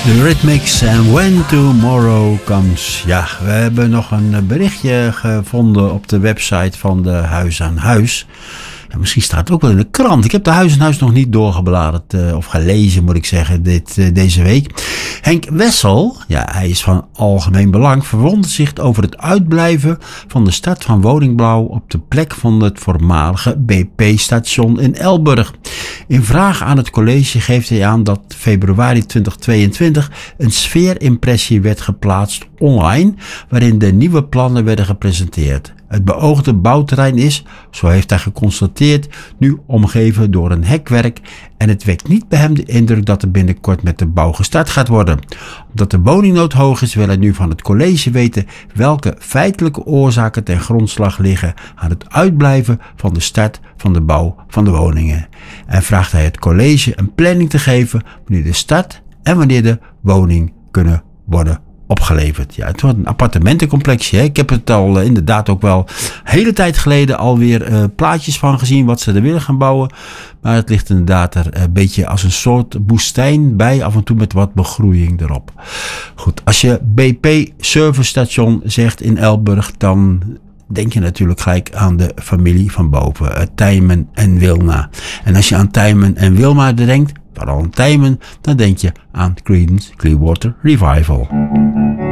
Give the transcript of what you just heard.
The Rhythmics en When Tomorrow Comes. Ja, we hebben nog een berichtje gevonden op de website van de Huis aan Huis. En misschien staat het ook wel in de krant. Ik heb de Huis aan Huis nog niet doorgebladerd of gelezen, moet ik zeggen, deze week. Henk Wessel, ja, hij is van algemeen belang, verwondert zich over het uitblijven van de start van Woningblauw op de plek van het voormalige BP-station in Elburg. In vraag aan het college geeft hij aan dat februari 2022 een sfeerimpressie werd geplaatst online, waarin de nieuwe plannen werden gepresenteerd. Het beoogde bouwterrein is, zo heeft hij geconstateerd, nu omgeven door een hekwerk en het wekt niet bij hem de indruk dat er binnenkort met de bouw gestart gaat worden. Omdat de woningnood hoog is, wil hij nu van het college weten welke feitelijke oorzaken ten grondslag liggen aan het uitblijven van de start van de bouw van de woningen. En vraagt hij het college een planning te geven wanneer de start en wanneer de woning kunnen worden opgeleverd. Ja, het wordt een appartementencomplexje. Hè? Ik heb het al inderdaad ook wel een hele tijd geleden alweer plaatjes van gezien wat ze er willen gaan bouwen. Maar het ligt inderdaad er een beetje als een soort woestijn bij, af en toe met wat begroeiing erop. Goed, als je BP Service Station zegt in Elburg, dan denk je natuurlijk gelijk aan de familie van boven, Tijmen en Wilma. En als je aan Tijmen en Wilma denkt, vooral aan Tijmen, dan denk je aan Creedence Clearwater Revival.